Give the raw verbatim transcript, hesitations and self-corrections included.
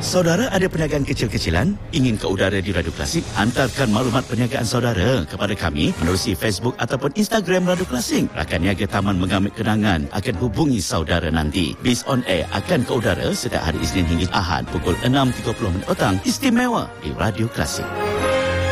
Saudara ada perniagaan kecil-kecilan? Ingin ke udara di Radio Klasik? Hantarkan maklumat perniagaan saudara kepada kami menerusi Facebook ataupun Instagram Radio Klasik. Rakan niaga Taman Mengamit Kenangan akan hubungi saudara nanti. Biz on Air akan ke udara setiap hari Isnin hingga Ahad pukul enam tiga puluh minit petang, istimewa di Radio Klasik.